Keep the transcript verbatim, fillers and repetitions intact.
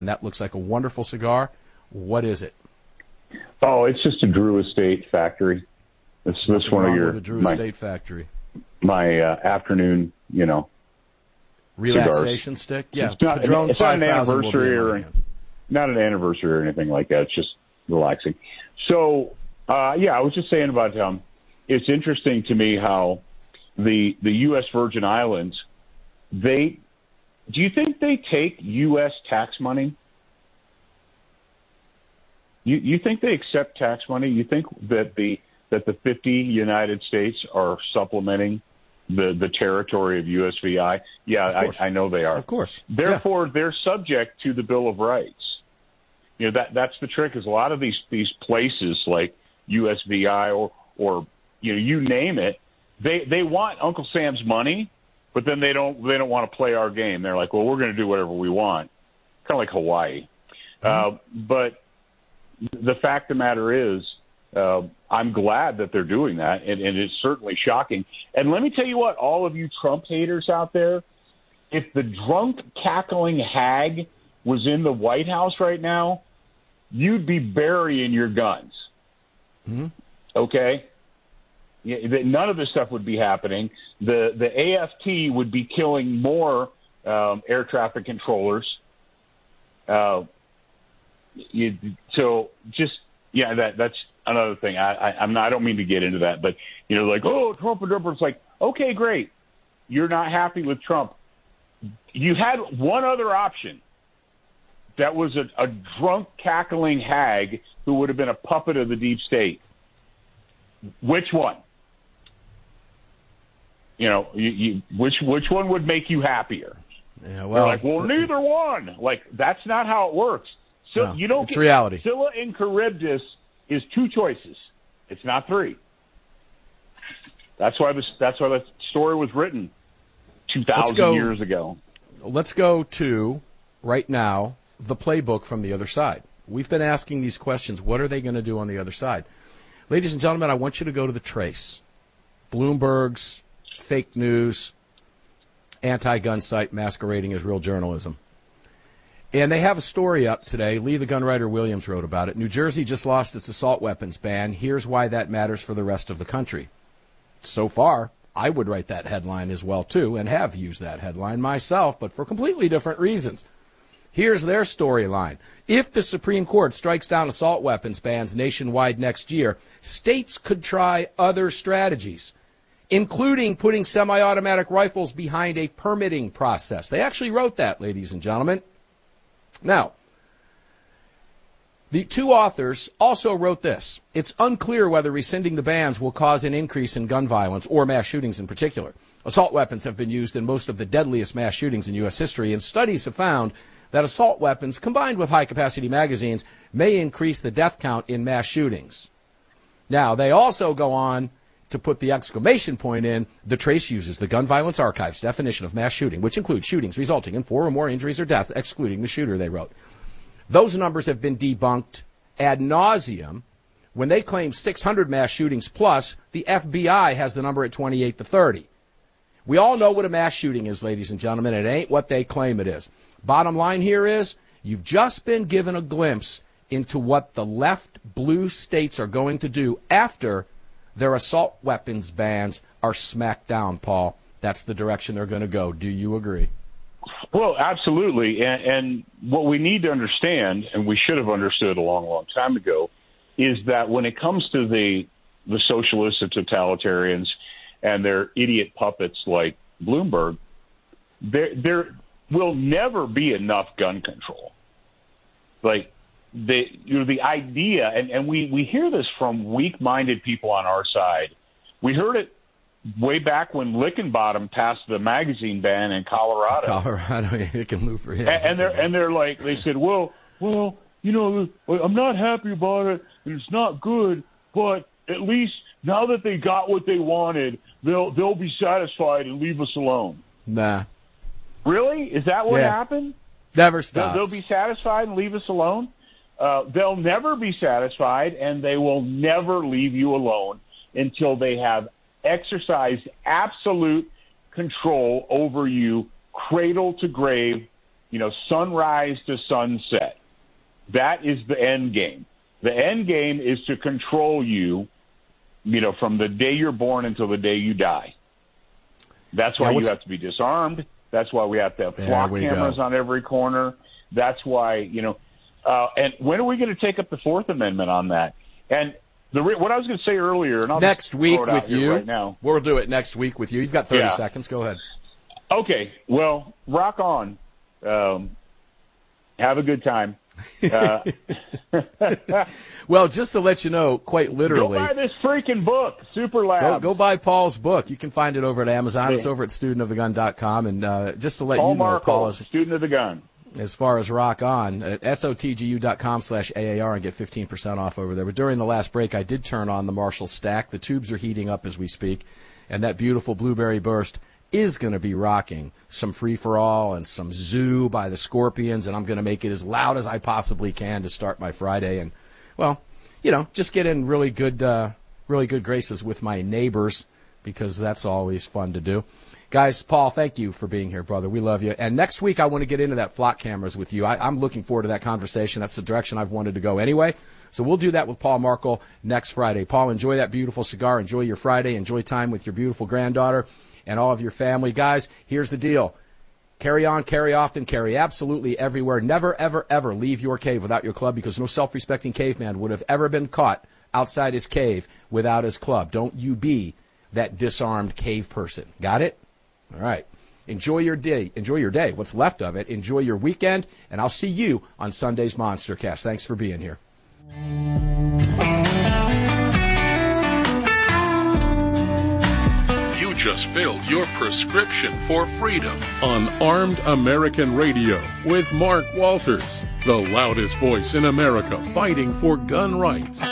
that looks like a wonderful cigar. What is it? Oh, it's just a Drew Estate factory. It's this one of your the Drew my, Estate factory. My uh, afternoon, you know, relaxation cigars. stick. Yeah, it's not, Padron it's not an anniversary will or not an anniversary or anything like that. It's just relaxing. So, uh, yeah, I was just saying about um, it's interesting to me how the the U S Virgin Islands, they do you think they take U S tax money? You you think they accept tax money? You think that the that the fifty United States are supplementing the, the territory of U S V I? Yeah, I, I know they are. Of course. Therefore, yeah. they're subject to the Bill of Rights. You know, that that's the trick, is a lot of these, these places like U S V I or, or, you know, you name it, they, they want Uncle Sam's money, but then they don't, they don't want to play our game. They're like, well, we're going to do whatever we want. Kind of like Hawaii. Mm-hmm. Uh, but the fact of the matter is, uh, I'm glad that they're doing that, and, and it's certainly shocking. And let me tell you what, all of you Trump haters out there, if the drunk, cackling hag was in the White House right now, you'd be burying your guns. Mm-hmm. Okay? None of this stuff would be happening. The the A F T would be killing more um, air traffic controllers. Uh, you, so just, yeah, that that's another thing. I, I, I'm not, I don't mean to get into that, but, you know, like, oh, Trump and Trump. It's like, okay, great. You're not happy with Trump. You had one other option. That was a, a drunk, cackling hag who would have been a puppet of the deep state. Which one? You know, you, you, which which one would make you happier? Yeah, well, You're like, well, neither one. Like, that's not how it works. So no, you don't. It's get, reality. Scylla and Charybdis is two choices. It's not three. That's why this. That's why that story was written two thousand years ago. Let's go to right now the playbook from the other side. We've been asking these questions. What are they going to do on the other side? Ladies and gentlemen, I want you to go to the Trace, Bloomberg's fake news, anti-gun site masquerading as real journalism. And they have a story up today. Lee the Gunwriter Williams wrote about it. New Jersey just lost its assault weapons ban. Here's why that matters for the rest of the country. So far, I would write that headline as well, too, and have used that headline myself, but for completely different reasons. Here's their storyline. If the Supreme Court strikes down assault weapons bans nationwide next year, states could try other strategies, including putting semi-automatic rifles behind a permitting process. They actually wrote that, ladies and gentlemen. Now, the two authors also wrote this. It's unclear whether rescinding the bans will cause an increase in gun violence or mass shootings in particular. Assault weapons have been used in most of the deadliest mass shootings in U S history, and studies have found that assault weapons combined with high-capacity magazines may increase the death count in mass shootings. Now, they also go on to put the exclamation point in, the Trace uses the Gun Violence Archive's definition of mass shooting, which includes shootings resulting in four or more injuries or deaths, excluding the shooter, they wrote. Those numbers have been debunked ad nauseum. When they claim six hundred mass shootings plus, the F B I has the number at twenty-eight to thirty. We all know what a mass shooting is, ladies and gentlemen. It ain't what they claim it is. Bottom line here is, you've just been given a glimpse into what the left blue states are going to do after their assault weapons bans are smacked down, Paul. That's the direction they're going to go. Do you agree? Well, absolutely. And, and what we need to understand, and we should have understood a long, long time ago, is that when it comes to the the socialists and totalitarians and their idiot puppets like Bloomberg, there there will never be enough gun control. Like, the you know the idea, and, and we, we hear this from weak-minded people on our side. We heard it way back when Lickenbottom passed the magazine ban in Colorado. Colorado, Hickenlooper, yeah. And, and they're and they're like, they said, well, well, you know, I'm not happy about it, and it's not good, but at least now that they got what they wanted, they'll they'll be satisfied and leave us alone. Nah. Really? Is that what yeah. happened? Never stops. They'll, they'll be satisfied and leave us alone? Uh, they'll never be satisfied, and they will never leave you alone until they have exercised absolute control over you, cradle to grave, you know, sunrise to sunset. That is the end game. The end game is to control you, you know, from the day you're born until the day you die. That's why yeah, you have to be disarmed. That's why we have to have flock cameras go. on every corner. That's why, you know, uh, and when are we going to take up the Fourth Amendment on that? And the re- what I was going to say earlier, and I'll next week with you. Right now. We'll do it next week with you. You've got thirty yeah. seconds. Go ahead. Okay. Well, rock on. Um, have a good time. Uh, well, just to let you know, quite literally, go buy this freaking book, Super Lab. Go, go buy Paul's book. You can find it over at Amazon. It's over at student of the gun dot com. And uh, just to let Paul you know, Markel, Paul is student of the gun. As far as rock on, at sotgu dot com slash A A R and get fifteen percent off over there. But during the last break, I did turn on the Marshall stack. The tubes are heating up as we speak, and that beautiful Blueberry Burst is going to be rocking some Free-for-All and some Zoo by the Scorpions, and I'm going to make it as loud as I possibly can to start my Friday. And, well, you know, just get in really good, uh, really good graces with my neighbors, because that's always fun to do. Guys, Paul, thank you for being here, brother. We love you. And next week I want to get into that flock cameras with you. I, I'm looking forward to that conversation. That's the direction I've wanted to go anyway. So we'll do that with Paul Markel next Friday. Paul, enjoy that beautiful cigar. Enjoy your Friday. Enjoy time with your beautiful granddaughter and all of your family. Guys, here's the deal. Carry on, carry often, carry absolutely everywhere. Never, ever, ever leave your cave without your club, because no self-respecting caveman would have ever been caught outside his cave without his club. Don't you be that disarmed cave person. Got it? All right. Enjoy your day. Enjoy your day. What's left of it. Enjoy your weekend. And I'll see you on Sunday's Monster Cast. Thanks for being here. You just filled your prescription for freedom on Armed American Radio with Mark Walters, the loudest voice in America fighting for gun rights.